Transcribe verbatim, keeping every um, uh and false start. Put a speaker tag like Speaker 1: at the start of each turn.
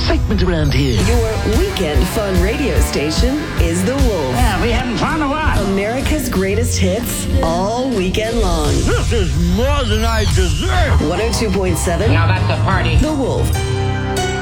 Speaker 1: excitement around here.
Speaker 2: Your weekend fun radio station is The Wolf.
Speaker 1: Yeah, we having fun or what?
Speaker 2: America's greatest hits all weekend long.
Speaker 1: This is more than I deserve.
Speaker 2: one oh two point seven
Speaker 3: Now that's a party.
Speaker 2: The Wolf.